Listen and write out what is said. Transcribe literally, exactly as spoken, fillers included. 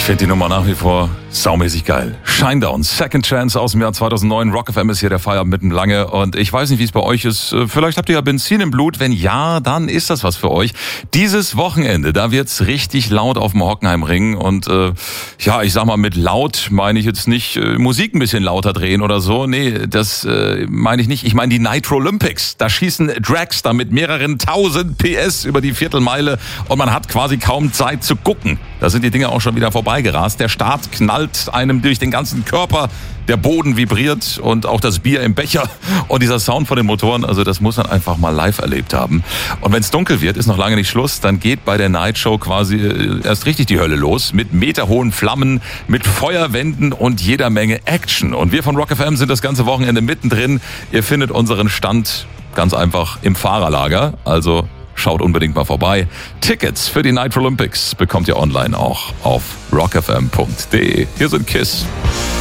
finde die Nummer nach wie vor saumäßig geil. Shinedown, Second Chance aus dem Jahr zweitausendneun. Rock F M ist hier der Feierabend mitten lange. Und ich weiß nicht, wie es bei euch ist. Vielleicht habt ihr ja Benzin im Blut. Wenn ja, dann ist das was für euch. Dieses Wochenende, da wird's richtig laut auf dem Hockenheimring. Und äh, ja, ich sag mal, mit laut meine ich jetzt nicht äh, Musik ein bisschen lauter drehen oder so. Nee, das äh, meine ich nicht. Ich meine die Nitro Olympics. Da schießen Dragster mit mehreren tausend P S über die Viertelmeile. Und man hat quasi kaum Zeit zu gucken. Da sind die Dinge auch schon wieder vorbeigerast. Der Start knallt einem durch den ganzen Körper, der Boden vibriert und auch das Bier im Becher und dieser Sound von den Motoren, also das muss man einfach mal live erlebt haben. Und wenn es dunkel wird, ist noch lange nicht Schluss, dann geht bei der Night Show quasi erst richtig die Hölle los, mit meterhohen Flammen, mit Feuerwänden und jeder Menge Action. Und wir von Rock F M sind das ganze Wochenende mittendrin. Ihr findet unseren Stand ganz einfach im Fahrerlager, also schaut unbedingt mal vorbei. Tickets für die Nitro Olympics bekommt ihr online auch auf rock f m punkt d e. Hier sind Kiss.